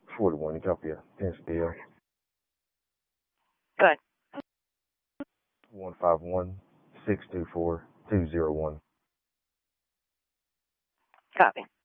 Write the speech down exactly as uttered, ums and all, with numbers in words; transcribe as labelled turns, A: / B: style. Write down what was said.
A: forty-one, you copy a ten still.
B: Good.
A: one five one, six two four, two zero one.
B: Copy.